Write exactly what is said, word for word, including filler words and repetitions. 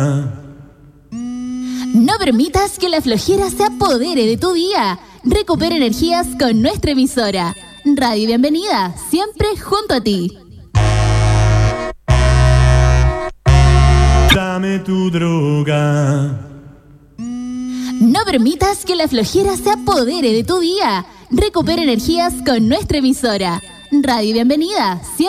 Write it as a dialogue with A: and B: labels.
A: No permitas que la flojera se apodere de tu día. Recupera energías con nuestra emisora. Radio Bienvenida, siempre junto a ti.
B: Dame tu droga.
A: No permitas que la flojera se apodere de tu día. Recupera energías con nuestra emisora. Radio Bienvenida, siempre